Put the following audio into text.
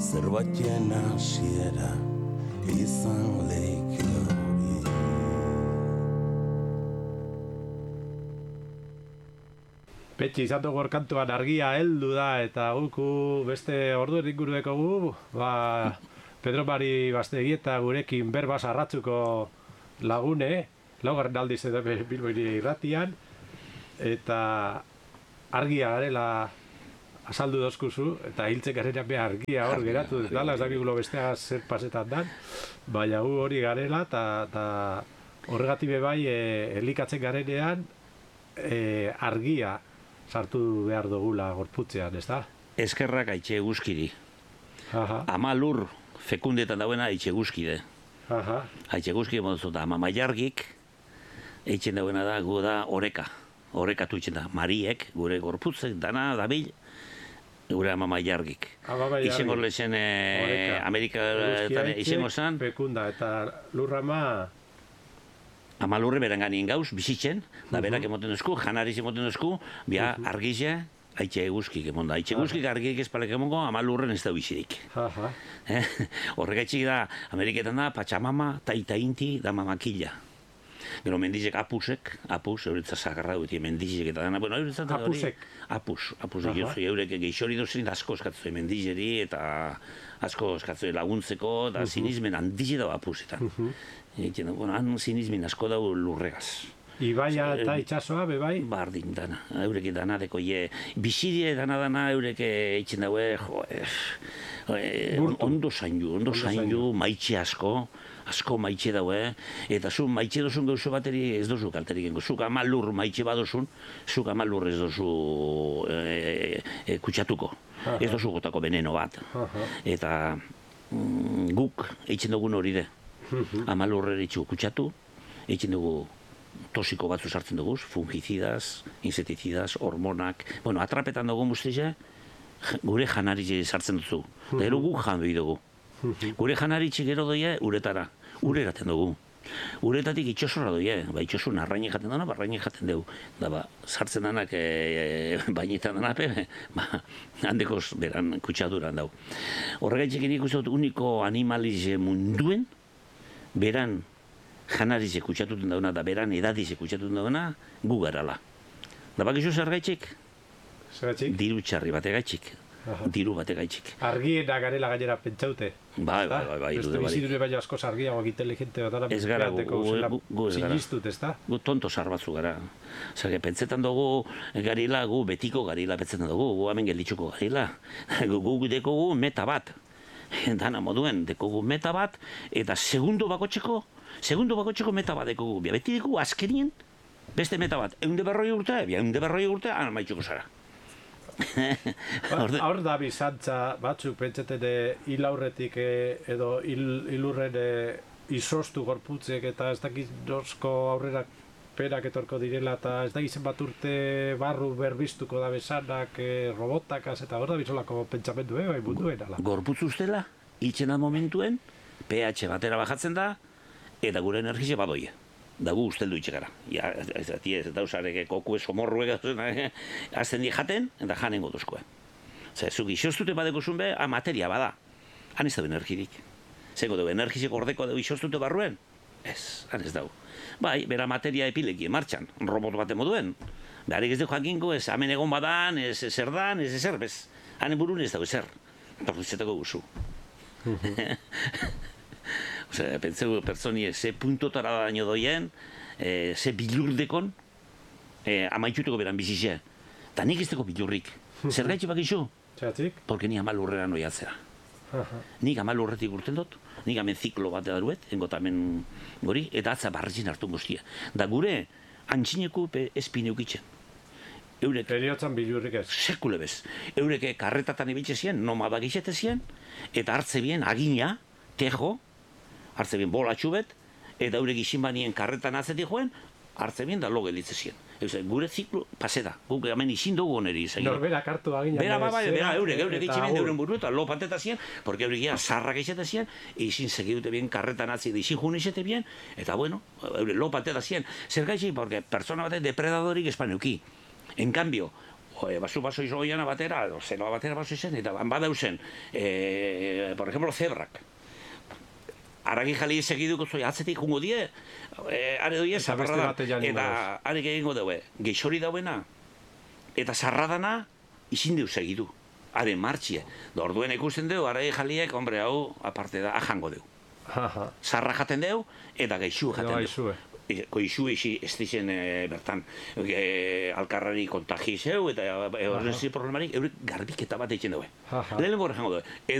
zerbaiten hasiera izan leike hori. Petxi, izan dugu kantuan argia heldu da, eta guku beste ordu eringurueko gu, Pedro Mari Bastegi eta gurekin berbaz arratzuko lagune, laugarren aldiz edo Bilboiri irratian, eta argia garela azaldu dozkuzu, eta hiltzen garenean behar argia hor geratu dela, ez dakigulo bestea zer pasetan dan, baina gu hori garela, eta horregatik bai elikatzen garenean argia sartu behar dugula gorputzean, ez da? Eskerrak aitxe guzkiri. Ama lur fekundetan dauena aitxe guzkide. Aitxe guzkide moduzu da, ama maiargik eitzen dauena da, gu da oreka. Orekatu itzen da, mariek, gure gorputzek, dana, dabil, gure ama maiargik. Izengo lezen Amerika izengo zan. Fekunda, eta lurrama... Ama lurre beran ganien gauz, bizitzen, da berak emoten duzku, janariz emoten duzku, bia argize, aitxe eguzkik emonda. Aitxe eguzkik argik espalek emongo, ama lurren ez da bizirik. Horregaitxik da, Ameriketan da, Pachamama, Taita-inti, da mamakila. Gero mendizek apusek, euretza zagarra dut, mendizek eta dana, bueno, euretza... Apusek? Apusek, eurek geixori duzin, asko eskatzoi mendizeri, eta asko eskatzoi laguntzeko, eta sinizmen handize dago apusetan. Bueno, han sinizmen asko dago lurregaz. Ibaia eta itxasoa, bebai? Bardin dana, eurek dana deko, bizidie dana eurek eitzen daue, ondo zaindu, maitxe asko maitxe daue, eta zu maitxe dozun gauzo bateri ez dozu kalterik gengo. Zuk ama lur maitxe badozun, zuk ama lur ez dozu kutsatuko. Ez dozu gotako veneno bat. Eta guk eitzen dugun hori de. Ama lurrera itxu kutsatu, eitzen dugu tosiko batzu sartzen dugu, fungicidas, inseticidas, hormonak. Bueno, atrapetan dugu muztize, gure janaritxe sartzen duzu. Da ero guk jan behi dugu. Gure janaritxe gero doia uretara. Ure gaten dugu. Uretatik itxosorra doia. Itxosun arraine jaten dana, arraine jaten dugu. Da sartzen danak bainetan danape, handekoz beran kutsaduran dau. Horregaitxek nik uste dut uniko animalize munduen, beran janarize kutsatuten dauna, da beran edadize kutsatuten dauna, gu garala. Da bakizu zergaitxik? Zergaitxik? Diru txarri bategaitxik. Diru bategaitxik. Argiena garela gainera pentsaute. Bai. Beste bizidure baina asko argiagoak inteligente bat ara. Ez gara gu ez gara. Sinistut, ez da? Gu tonto sarbatzu gara. Zage, pentsetan dugu garila, gu betiko garila pentsetan dugu, gu hemen gelditzuko garila. Gu dekogu meta bat. Dana moduen, dekogu meta bat, eta segundo bakotxeko meta bat dekogu. Beti dekogu azkenien, beste meta bat. 140 urte, ana maitxuko zara. Hor da bizantza batzuk pentsaten hil aurretik edo hilurren izostu gorputzek eta ez dakit dozko aurrera perak etorko direla eta ez dakit zenbat urte barru berbiztuko da besanak robotakaz eta hor da bizolako pentsamendu bai munduen ala. Gorputz ustela, hiltzen da momentuen, pH batera bajatzen da eta gure energize badoie. Da gu usteldu itxegara. Ez da usarek kokue somorruek azten di jaten, eta janengo duzkoe. Zuk isostute badeko zun be, materia bada. Han ez dago energirik. Zeko dugu, energizek ordeko dugu isostute barruen? Ez, han ez dago. Bai, bera materia epileki, martxan, robot bate moduen. Beharik ez dugu jakinko, ez hemen egon badan, ez zer dan, ez ezer, bez. Han burun ez dago ezer. Perruzetako guzu. Pentseu pertsonie, ze puntotara daño doien, ze bilurdekon, amaitxuteko beran bizizia. Ta nik ez deko bilurrik. Zer gaitxe bakizu? Txatik? Porque ni ama lurrera noiatzera. Nik ama lurretik urten dut, nik amen ziklo bat edaruet, engotamen gori, eta atza barretzin hartu guztia. Da gure, antxineko espine ukitzen. Eriotzan bilurrik ez? Sekule bez. Eureke karretatan ibiltze zien, nomadak izete zien, eta hartze bien agina, tejo, hartze bien bolatxu bet, eta eurek izin banien karretan atzetik joen, hartze bien da lo gelitze zien. Gure ziklo, pase da, guk hemen izin dugu oneri izan. Norberak hartu agina. Bera, eurek itximen euren buru eta lo pateta zien, porque eurek ia sarrak izate zien, izin segidute bien karretan atzik da izin jun izate bien, eta bueno, eurek lo pateta zien. Zer gaitxik, porque persona batek depredadorik espaneuki. En cambio, baso izoiana batera, zenoa batera baso izen, eta badauzen, por ejemplo, zebrak. Aragi jali segiduko zoi, atzetik jungo die, are doie, zarrada, eta arek egingo daue, geixori dauena, eta zarradana, izin deu segidu. Haren martxie. Orduen ikusten deu, aragi jaliek, hombre, hau, aparte da, ajango deu. Zarra jaten deu, eta geixu jaten deu. Goizu ez dizen bertan alkarrari kontagi zeu, eta horren problemarik, eurek garbiketa bat eitzen daue. Lehenengo horren jango daue.